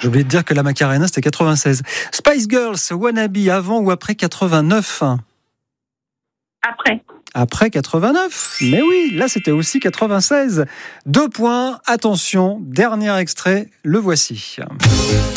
J'ai oublié de dire que la Macarena, c'était 96. Spice Girls, Wannabe, avant ou après 89? Après. Après 89. Mais oui, là, c'était aussi 96. 2 points. Attention, dernier extrait, le voici.